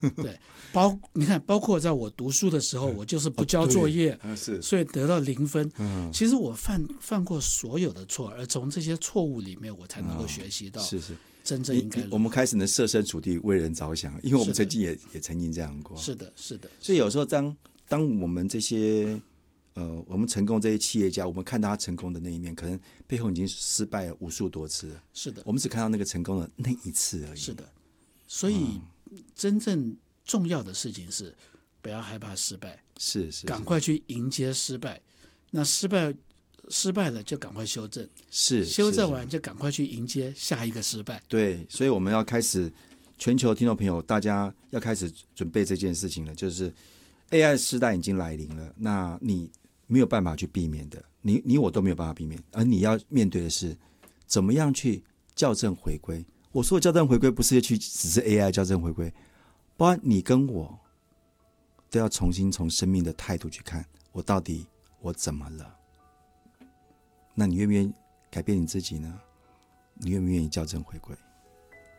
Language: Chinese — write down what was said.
对，你看，包括在我读书的时候，我就是不交作业， 是， 所以得到0分。其实我犯过所有的错，而从这些错误里面，我才能够学习到， 是真正应该我们开始能设身处地为人着想，因为我们曾经也曾经这样过。 是的，是的。 所以有时候当我们这些我们成功这些企业家，我们看到他成功的那一面，可能背后已经失败了无数多次了。 是的， 我们只看到那个成功的那一次而已。 是的，所以真正重要的事情是不要害怕失败， 是赶快去迎接失败。那失败了就赶快修正，修正完就赶快去迎接下一个失败。 对，所以我们要开始，全球听众朋友，大家要开始准备这件事情了，就是 AI 时代已经来临了，那你没有办法去避免的，你我都没有办法避免，而你要面对的是怎么样去校正回归。我说的校正回归不是只是 AI 校正回归，包括你跟我都要重新从生命的态度去看，我怎么了？那你愿不愿意改变你自己呢？你愿不愿意校正回归？